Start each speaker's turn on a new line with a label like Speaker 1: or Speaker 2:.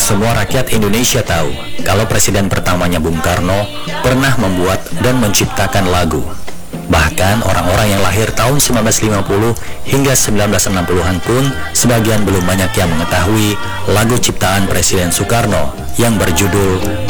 Speaker 1: semua rakyat Indonesia tahu kalau presiden pertamanya Bung Karno pernah membuat dan menciptakan lagu. Bahkan orang-orang yang lahir tahun 1950 hingga 1960-an pun sebagian belum banyak yang mengetahui lagu ciptaan Presiden Soekarno yang berjudul